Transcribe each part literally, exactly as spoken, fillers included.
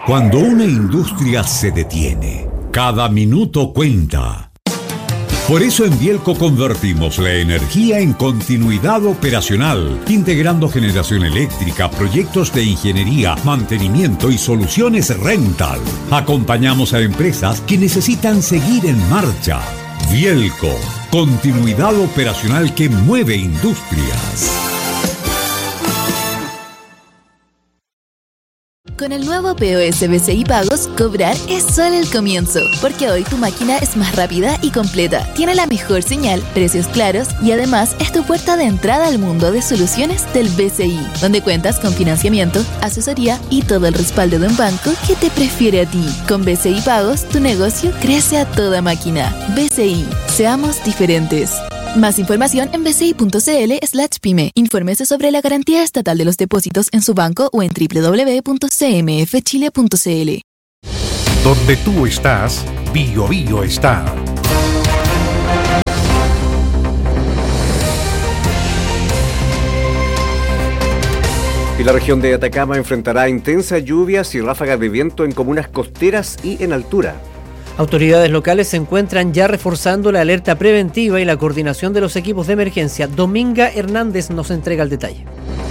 Cuando una industria se detiene, cada minuto cuenta. Por eso en Bielco convertimos la energía en continuidad operacional, integrando generación eléctrica, proyectos de ingeniería, mantenimiento y soluciones rental. Acompañamos a empresas que necesitan seguir en marcha. Bielco, continuidad operacional que mueve industrias. Con el nuevo P O S B C I Pagos, cobrar es solo el comienzo, porque hoy tu máquina es más rápida y completa, tiene la mejor señal, precios claros y además es tu puerta de entrada al mundo de soluciones del B C I, donde cuentas con financiamiento, asesoría y todo el respaldo de un banco que te prefiere a ti. Con B C I Pagos, tu negocio crece a toda máquina. B C I, seamos diferentes. Más información en bci.cl slash pyme. Infórmese sobre la garantía estatal de los depósitos en su banco o en doble u doble u doble u punto c m f chile punto c l. Donde tú estás, Bio Bio está. Y la región de Atacama enfrentará intensas lluvias y ráfagas de viento en comunas costeras y en altura. Autoridades locales se encuentran ya reforzando la alerta preventiva y la coordinación de los equipos de emergencia. Dominga Hernández nos entrega el detalle.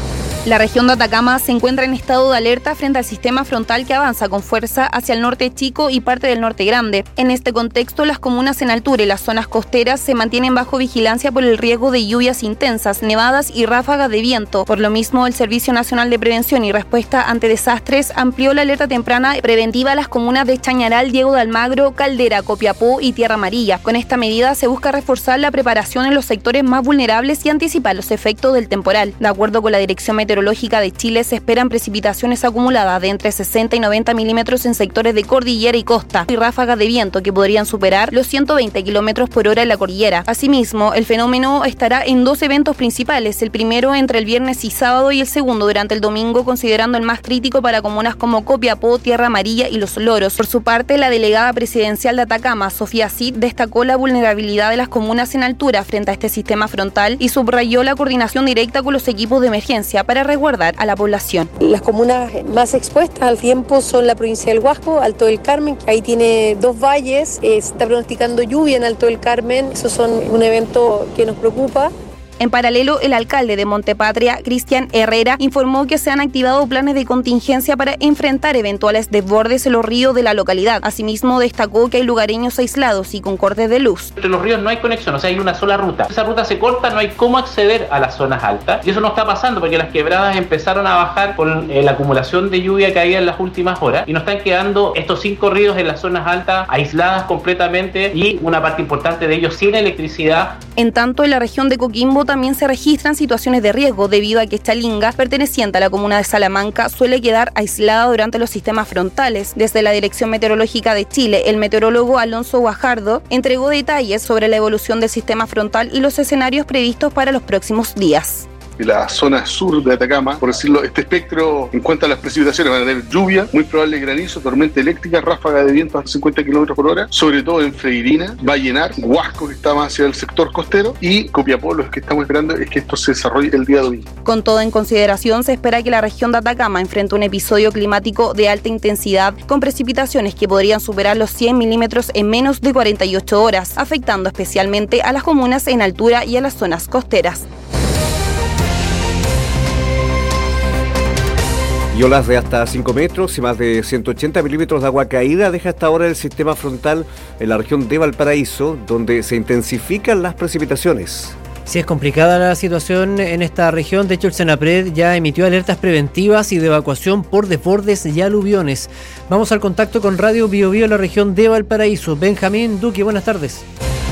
La región de Atacama se encuentra en estado de alerta frente al sistema frontal que avanza con fuerza hacia el norte chico y parte del norte grande. En este contexto, las comunas en altura y las zonas costeras se mantienen bajo vigilancia por el riesgo de lluvias intensas, nevadas y ráfagas de viento. Por lo mismo, el Servicio Nacional de Prevención y Respuesta ante Desastres amplió la alerta temprana preventiva a las comunas de Chañaral, Diego de Almagro, Caldera, Copiapó y Tierra Amarilla. Con esta medida se busca reforzar la preparación en los sectores más vulnerables y anticipar los efectos del temporal. De acuerdo con la Dirección Meteorológica de Chile, se esperan precipitaciones acumuladas de entre sesenta y noventa milímetros en sectores de cordillera y costa y ráfagas de viento que podrían superar los ciento veinte kilómetros por hora en la cordillera. Asimismo, el fenómeno estará en dos eventos principales, el primero entre el viernes y sábado y el segundo durante el domingo, considerando el más crítico para comunas como Copiapó, Tierra Amarilla y Los Loros. Por su parte, la delegada presidencial de Atacama, Sofía Cid, destacó la vulnerabilidad de las comunas en altura frente a este sistema frontal y subrayó la coordinación directa con los equipos de emergencia para resguardar a la población. Las comunas más expuestas al tiempo son la provincia del Huasco, Alto del Carmen, que ahí tiene dos valles, eh, se está pronosticando lluvia en Alto del Carmen, eso son un evento que nos preocupa. En paralelo, el alcalde de Montepatria, Cristian Herrera, informó que se han activado planes de contingencia para enfrentar eventuales desbordes en los ríos de la localidad. Asimismo, destacó que hay lugareños aislados y con cortes de luz. Entre los ríos no hay conexión, o sea, hay una sola ruta. Esa ruta se corta, no hay cómo acceder a las zonas altas. Y eso no está pasando porque las quebradas empezaron a bajar con eh, la acumulación de lluvia que había en las últimas horas. Y nos están quedando estos cinco ríos en las zonas altas aisladas completamente y una parte importante de ellos sin electricidad. En tanto, en la región de Coquimbo también se registran situaciones de riesgo debido a que Chalinga, perteneciente a la comuna de Salamanca, suele quedar aislada durante los sistemas frontales. Desde la Dirección Meteorológica de Chile, el meteorólogo Alonso Guajardo entregó detalles sobre la evolución del sistema frontal y los escenarios previstos para los próximos días. De la zona sur de Atacama, por decirlo, este espectro en cuanto a las precipitaciones van a tener lluvia, muy probable granizo, tormenta eléctrica, ráfaga de viento a cincuenta kilómetros por hora, sobre todo en Freirina, Vallenar, Huasco, que está más hacia el sector costero, y Copiapó. Lo que estamos esperando es que esto se desarrolle el día domingo. Con todo en consideración, se espera que la región de Atacama enfrente un episodio climático de alta intensidad con precipitaciones que podrían superar los cien milímetros en menos de cuarenta y ocho horas, afectando especialmente a las comunas en altura y a las zonas costeras. Y olas de hasta cinco metros y más de ciento ochenta milímetros de agua caída deja hasta ahora el sistema frontal en la región de Valparaíso, donde se intensifican las precipitaciones. Sí, es complicada la situación en esta región. De hecho, el Senapred ya emitió alertas preventivas y de evacuación por desbordes y aluviones. Vamos al contacto con Radio Bio Bio en la región de Valparaíso. Benjamín Duque, buenas tardes.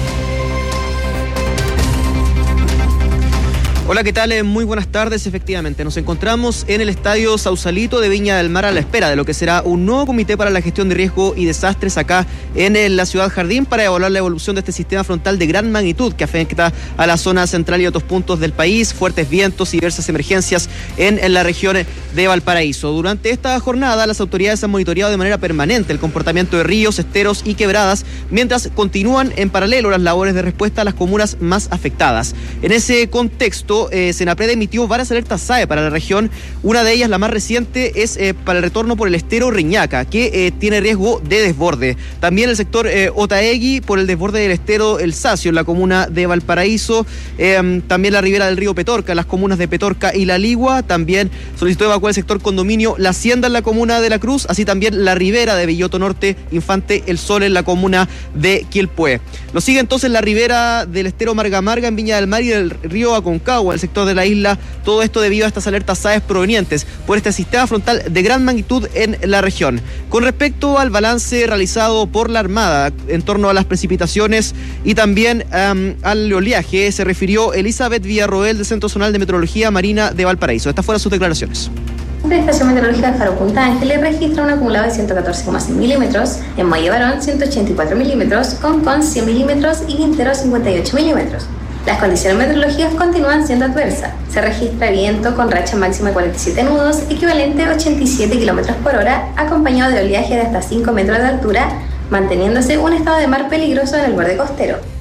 Hola, ¿qué tal? Muy buenas tardes. Efectivamente, nos encontramos en el Estadio Sausalito de Viña del Mar a la espera de lo que será un nuevo comité para la gestión de riesgo y desastres acá en la ciudad Jardín para evaluar la evolución de este sistema frontal de gran magnitud que afecta a la zona central y otros puntos del país, fuertes vientos y diversas emergencias en, en la región de Valparaíso. Durante esta jornada, las autoridades han monitoreado de manera permanente el comportamiento de ríos, esteros y quebradas, mientras continúan en paralelo las labores de respuesta a las comunas más afectadas. En ese contexto, pasado, eh, Senapred emitió varias alertas S A E para la región. Una de ellas, la más reciente, es eh, para el retorno por el estero Reñaca, que eh, tiene riesgo de desborde. También el sector eh, Otaegui por el desborde del estero El Sacio, en la comuna de Valparaíso. Eh, también la ribera del río Petorca, las comunas de Petorca y La Ligua. También solicitó evacuar el sector condominio La Hacienda en la comuna de La Cruz, así también la ribera de Villoto Norte, Infante El Sol en la comuna de Quilpué. Lo sigue entonces la ribera del estero Marga Marga en Viña del Mar y del río Aconcagua, el sector de la isla. Todo esto debido a estas alertas S A E provenientes por este sistema frontal de gran magnitud en la región. Con respecto al balance realizado por la Armada en torno a las precipitaciones y también um, al oleaje, se refirió Elizabeth Villarroel del Centro Zonal de Meteorología Marina de Valparaíso. Estas fueron sus declaraciones. La estación meteorológica de Faro Punta Ángeles registra un acumulado de ciento catorce coma seis milímetros, en Muelle Barón ciento ochenta y cuatro milímetros, Concón cien milímetros y Quintero cincuenta y ocho milímetros. Las condiciones meteorológicas continúan siendo adversas. Se registra viento con racha máxima de cuarenta y siete nudos, equivalente a ochenta y siete kilómetros por hora, acompañado de oleaje de hasta cinco metros de altura, manteniéndose un estado de mar peligroso en el borde costero.